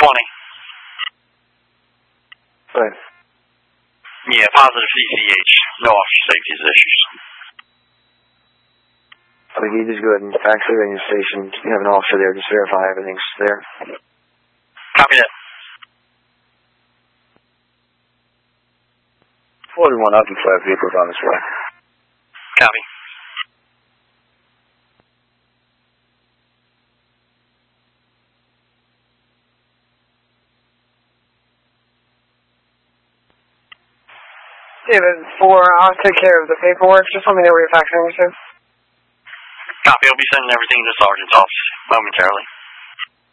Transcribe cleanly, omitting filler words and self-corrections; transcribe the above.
Right. Yeah, positive CCH. No officer safety issues. I think you just go ahead and fax the radio station. You have an officer there, just verify everything's there. Copy that. 41 up and 12 vehicles on its way. Copy. David, I'll take care of the paperwork. Just let me know where you're faxing me to. Copy. I'll be sending everything to the sergeant's office momentarily.